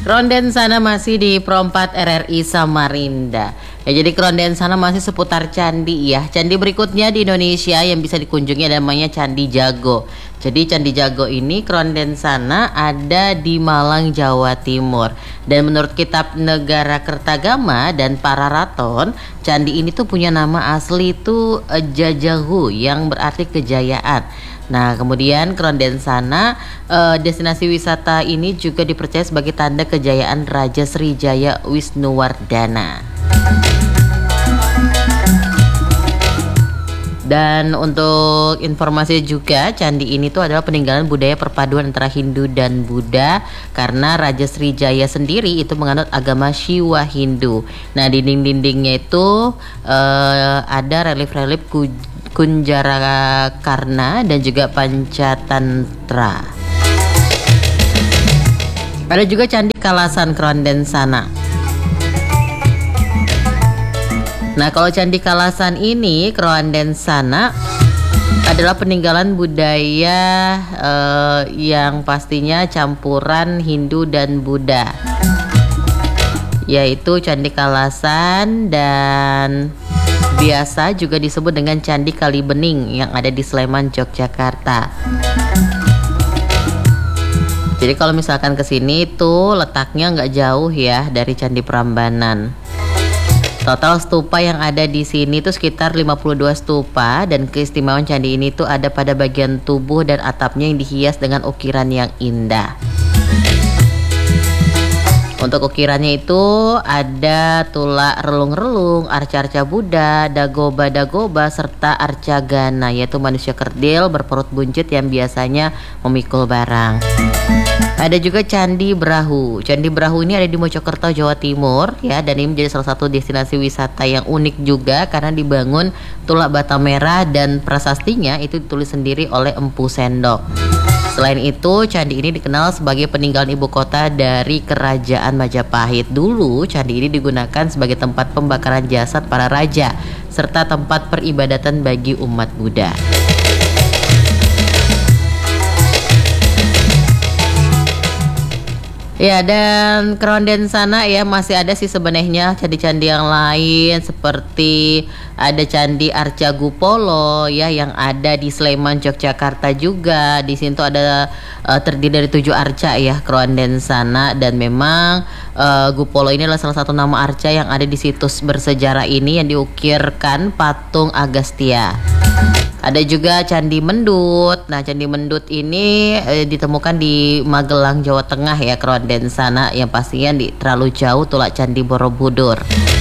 Kronden sana masih di Pro 4 RRI Samarinda. Ya, jadi Kronden sana masih seputar candi ya. Candi berikutnya di Indonesia yang bisa dikunjungi namanya Candi Jago. Jadi Candi Jago ini Kronden sana ada di Malang, Jawa Timur. Dan menurut kitab Negara Kertagama dan Pararaton, candi ini tuh punya nama asli itu Jajahu yang berarti kejayaan. Nah, kemudian Kronden sana destinasi wisata ini juga dipercaya sebagai tanda kejayaan Raja Srijaya Wisnuwardana. Dan untuk informasi juga, candi ini tuh adalah peninggalan budaya perpaduan antara Hindu dan Buddha karena Raja Srijaya sendiri itu menganut agama Shiva Hindu. Nah, dinding-dindingnya itu ada relief-relief Kunjara Karna dan juga Pancatantra. Ada juga Candi Kalasan Kronden sana. Nah, kalau Candi Kalasan ini Kronden sana adalah peninggalan budaya yang pastinya campuran Hindu dan Buddha, yaitu Candi Kalasan dan biasa juga disebut dengan Candi Kalibening yang ada di Sleman, Yogyakarta. Jadi kalau misalkan kesini tuh letaknya nggak jauh ya dari Candi Prambanan. Total stupa yang ada di sini tuh sekitar 52 stupa, dan keistimewaan candi ini tuh ada pada bagian tubuh dan atapnya yang dihias dengan ukiran yang indah. Untuk ukirannya itu ada tulak relung-relung, arca-arca Buddha, dagoba-dagoba, serta arcagana, yaitu manusia kerdil berperut buncit yang biasanya memikul barang. Ada juga Candi Brahu. Candi Brahu ini ada di Mojokerto, Jawa Timur ya, dan ini menjadi salah satu destinasi wisata yang unik juga karena dibangun tulak bata merah dan prasastinya itu ditulis sendiri oleh Empu Sendok. Selain itu, candi ini dikenal sebagai peninggalan ibu kota dari Kerajaan Majapahit. Dulu, candi ini digunakan sebagai tempat pembakaran jasad para raja serta tempat peribadatan bagi umat Buddha. Ya, dan Kronden sana ya masih ada sih sebenarnya candi-candi yang lain, seperti ada Candi Arjagupolo ya yang ada di Sleman, Yogyakarta juga. Di sini tuh ada terdiri dari 7 arca ya Kronden sana, dan memang Gupolo ini adalah salah satu nama arca yang ada di situs bersejarah ini yang diukirkan patung Agastya. Ada juga Candi Mendut. Nah, Candi Mendut ini ditemukan di Magelang, Jawa Tengah ya, Kronden sana, yang pastinya terlalu jauh tulak Candi Borobudur.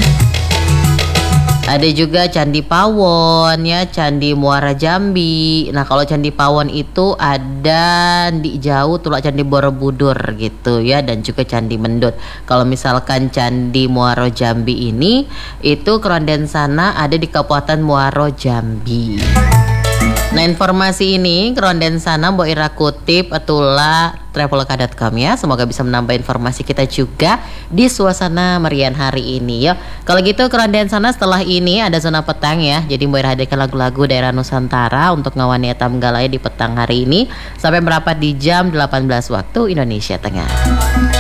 Ada juga Candi Pawon ya, Candi Muara Jambi. Nah, kalau Candi Pawon itu ada di jauh tulak Candi Borobudur gitu ya, dan juga Candi Mendut. Kalau misalkan Candi Muaro Jambi ini itu Kronden sana ada di Kabupaten Muaro Jambi. Nah, informasi ini Kronden sana Mbok Ira kutip atula traveloka.com ya. Semoga bisa menambah informasi kita juga di suasana meriah hari ini ya. Kalau gitu Kronden sana setelah ini ada zona petang ya. Jadi Mbok Ira hadirkan lagu-lagu daerah Nusantara untuk ngawani etam galai di petang hari ini sampai merapat di jam 18 waktu Indonesia Tengah.